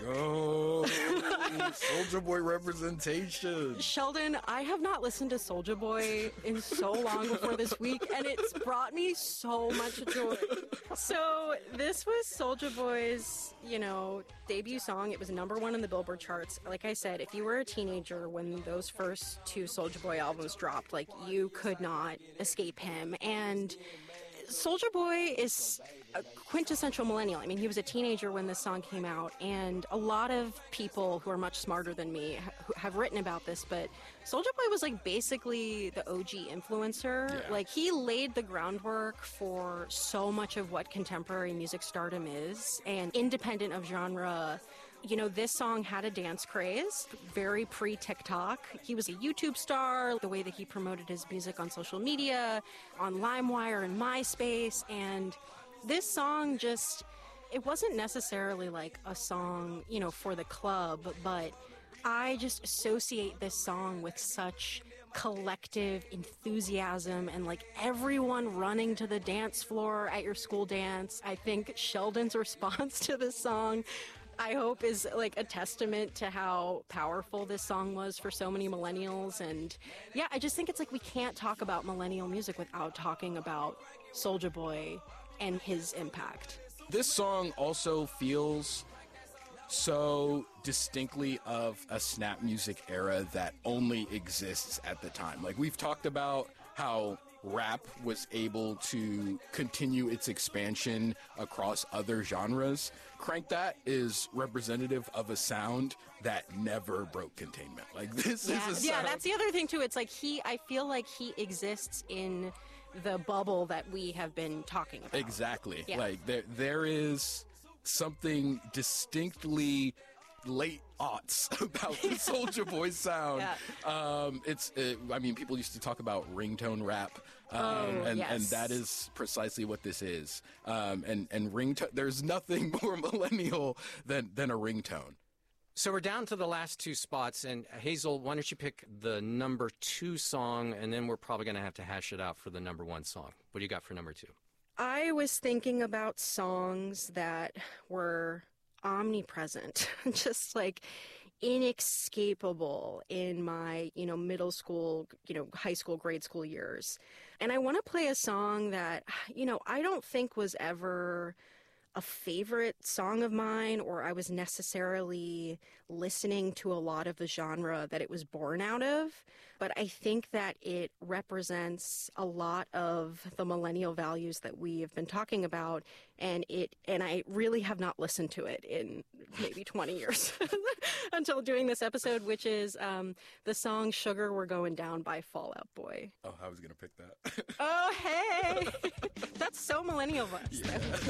go. Soulja Boy representation. Sheldon, I have not listened to Soulja Boy in so long before this week, and it's brought me so much joy. So this was Soulja Boy's, debut song. It was #1 in the Billboard charts. Like I said, if you were a teenager when those first 2 Soulja Boy albums dropped, you could not escape him. And Soulja Boy is a quintessential millennial. I mean, he was a teenager when this song came out, and a lot of people who are much smarter than me have written about this, but Soulja Boy was basically the OG influencer. Yeah. He laid the groundwork for so much of what contemporary music stardom is, and independent of genre. This song had a dance craze, very pre-TikTok. He was a YouTube star, the way that he promoted his music on social media, on LimeWire and MySpace, and this song it wasn't necessarily a song, for the club, but I just associate this song with such collective enthusiasm and everyone running to the dance floor at your school dance. I think Sheldon's response to this song, I hope, is a testament to how powerful this song was for so many millennials. And yeah, I just think it's we can't talk about millennial music without talking about Soulja Boy and his impact. This song also feels so distinctly of a snap music era that only exists at the time. We've talked about how rap was able to continue its expansion across other genres. Crank That is representative of a sound that never broke containment. This is a sound. Yeah, that's the other thing too. It's I feel like he exists in the bubble that we have been talking about. Exactly. Yeah. There is something distinctly late aughts about the Soulja Boy sound. Yeah. People used to talk about ringtone rap, yes. and that is precisely what this is. And ringtone, there's nothing more millennial than a ringtone. So we're down to the last 2 spots, and Hazel, why don't you pick the #2 song, and then we're probably going to have to hash it out for the #1 song. What do you got for #2? I was thinking about songs that were omnipresent, just inescapable in my, middle school, high school, grade school years. And I want to play a song that, I don't think was ever a favorite song of mine, or I was necessarily listening to a lot of the genre that it was born out of, but I think that it represents a lot of the millennial values that we have been talking about, and I really have not listened to it in maybe 20 years until doing this episode, which is the song Sugar We're Going Down by Fall Out Boy. Oh, I was going to pick that. Oh, hey! That's so millennial of us. Yeah.